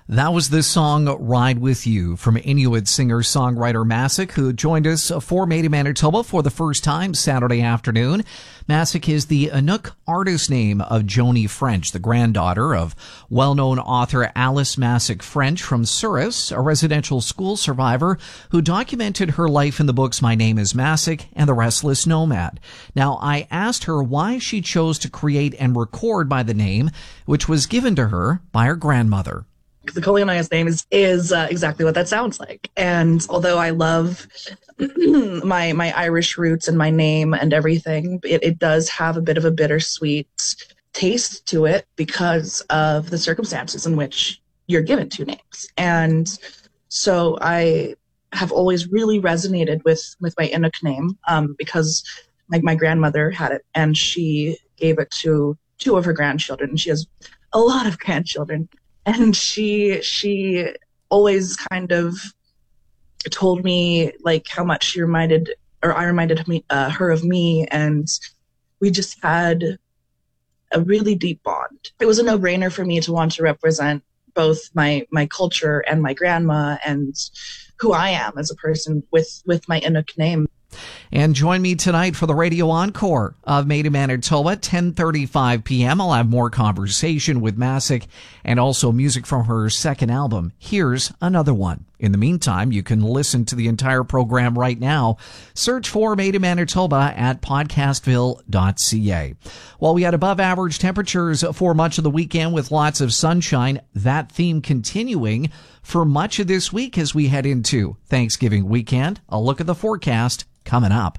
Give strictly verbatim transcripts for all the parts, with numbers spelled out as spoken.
That was the song Ride With You from Inuit singer-songwriter Masik, who joined us for Made in Manitoba for the first time Saturday afternoon. Masik is the Inuk artist name of Joni French, the granddaughter of well-known author Alice Masik French from Souris, a residential school survivor who documented her life in the books My Name is Masik and The Restless Nomad. Now, I asked her why she chose to create and record by the name, which was given to her by her grandmother. The Kolianaya's name is is uh, exactly what that sounds like. And although I love my my Irish roots and my name and everything, it, it does have a bit of a bittersweet taste to it because of the circumstances in which you're given two names. And so I have always really resonated with, with my Inuk name um, because my, my grandmother had it and she gave it to two of her grandchildren. She has a lot of grandchildren. And she she always kind of told me like how much she reminded, or I reminded me, uh, her of me, and we just had a really deep bond. It was a no-brainer for me to want to represent both my my culture and my grandma and who I am as a person with with my Inuk name. And join me tonight for the radio encore of Made in Manitoba, ten thirty-five p.m. I'll have more conversation with Masik and also music from her second album. Here's another one. In the meantime, you can listen to the entire program right now. Search for Made in Manitoba at podcastville dot c a. While we had above average temperatures for much of the weekend with lots of sunshine, that theme continuing for much of this week as we head into Thanksgiving weekend. A look at the forecast coming up.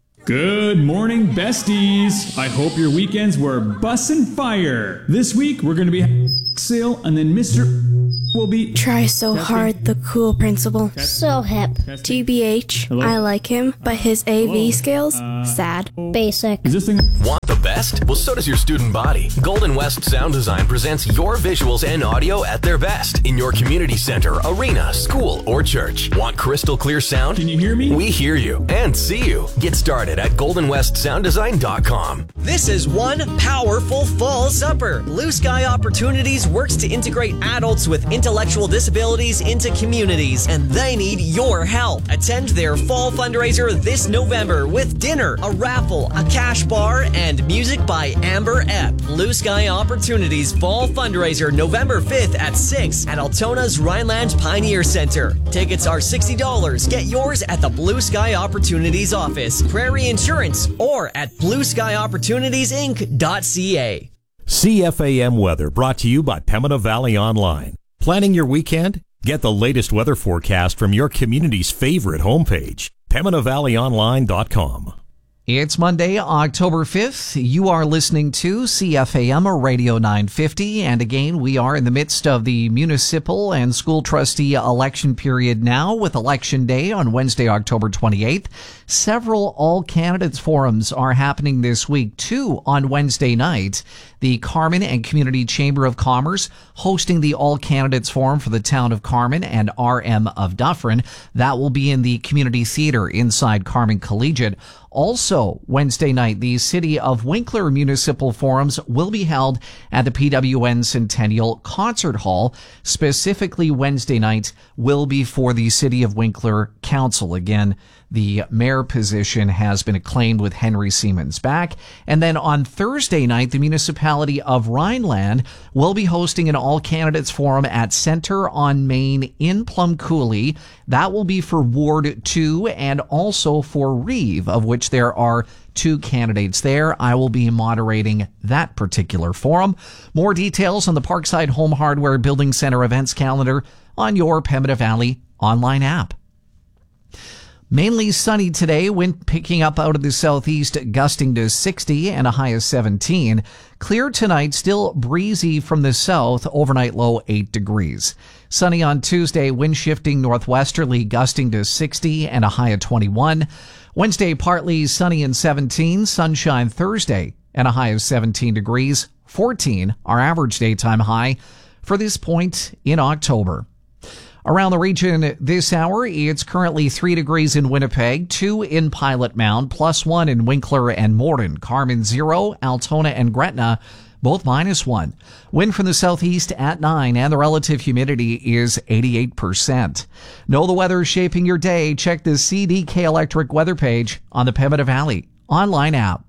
Good morning, besties. I hope your weekends were bussin' fire. This week, we're going to be sale, and then Mister will be... Try so testing. hard, the cool principal. Testing. So hip. Testing. T B H, Hello? I like him, but his A V Hello? skills, Uh, sad. Basic. Is this thing... Want the best? Well, so does your student body. Golden West Sound Design presents your visuals and audio at their best in your community center, arena, school, or church. Want crystal clear sound? Can you hear me? We hear you and see you. Get started at golden west sound design dot com. This is one powerful fall supper. Blue Sky Opportunities works to integrate adults with intellectual disabilities into communities, and they need your help. Attend their fall fundraiser this November with dinner, a raffle, a cash bar, and music by Amber Epp. Blue Sky Opportunities Fall Fundraiser November fifth at six at Altona's Rhineland Pioneer Center. Tickets are sixty dollars. Get yours at the Blue Sky Opportunities office, Prairie Insurance, or at blue sky opportunities inc dot c a. C F A M weather brought to you by Pembina Valley Online. Planning your weekend? Get the latest weather forecast from your community's favorite homepage, pembina valley online dot com. It's Monday, October fifth. You are listening to C F A M Radio nine fifty. And again, we are in the midst of the municipal and school trustee election period now, with Election Day on Wednesday, October twenty-eighth. Several all candidates forums are happening this week, two on Wednesday night. The Carman and Community Chamber of Commerce hosting the All Candidates Forum for the town of Carman and R M of Dufferin. That will be in the Community Theater inside Carman Collegiate. Also, Wednesday night, the City of Winkler Municipal Forums will be held at the P W N Centennial Concert Hall. Specifically, Wednesday night will be for the City of Winkler Council. Again, the mayor position has been acclaimed with Henry Siemens back. And then on Thursday night, the municipality of Rhineland will be hosting an all-candidates forum at Center on Main in Plum Coulee. That will be for Ward two and also for Reeve, of which there are two candidates there. I will be moderating that particular forum. More details on the Parkside Home Hardware Building Center events calendar on your Pembina Valley online app. Mainly sunny today, wind picking up out of the southeast, gusting to sixty and a high of seventeen. Clear tonight, still breezy from the south, overnight low eight degrees. Sunny on Tuesday, wind shifting northwesterly, gusting to sixty and a high of twenty-one. Wednesday, partly sunny and seventeen. Sunshine Thursday and a high of seventeen degrees. fourteen, our average daytime high for this point in October. Around the region this hour, it's currently three degrees in Winnipeg, two in Pilot Mound, plus one in Winkler and Morden, Carman zero, Altona and Gretna, both minus one. Wind from the southeast at nine, and the relative humidity is eighty-eight percent. Know the weather is shaping your day. Check the C D K Electric weather page on the Pembina Valley online app.